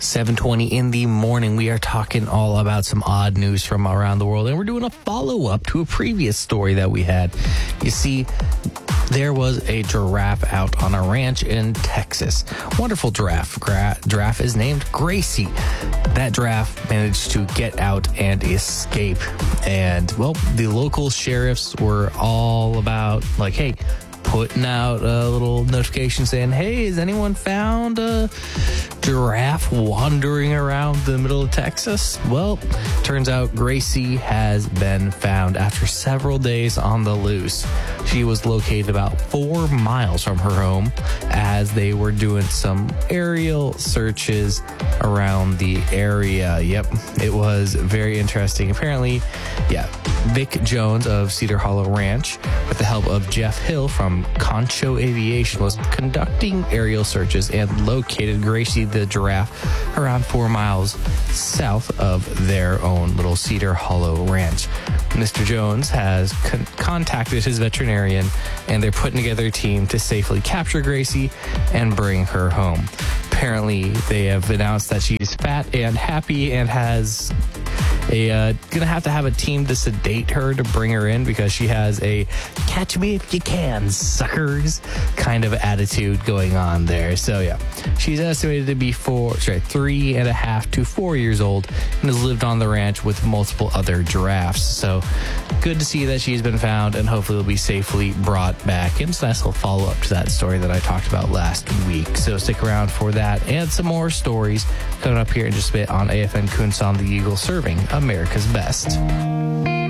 7:20 in the morning. We are talking all about some odd news from around the world, and we're doing a follow-up to a previous story that we had. You see, there was a giraffe out on a ranch in Texas. Wonderful giraffe. Giraffe is named Gracie. That giraffe managed to get out and escape. And, well, the local sheriffs were all about, like, hey, putting out a little notification saying, hey, has anyone found a giraffe wandering around the middle of Texas? Well, turns out Gracie has been found after several days on the loose. She was located about 4 miles from her home as they were doing some aerial searches around the area. Yep, it was very interesting. Apparently, Vic Jones of Cedar Hollow Ranch, with the help of Jeff Hill from Concho Aviation, was conducting aerial searches and located Gracie the giraffe around 4 miles south of their own little Cedar Hollow Ranch. Mr. Jones has contacted his veterinarian, and they're putting together a team to safely capture Gracie and bring her home. Apparently, they have announced that she's fat and happy and has gonna have to have a team to sedate her to bring her in, because she has a catch me if you can, suckers kind of attitude going on there. So yeah, she's estimated to be 3.5 to 4 years old and has lived on the ranch with multiple other giraffes. So good to see that she's been found, and hopefully will be safely brought back. And it's a nice little follow-up to that story that I talked about last week. So stick around for that and some more stories coming up here in just a bit on AFN Kunsan the Eagle, serving America's best.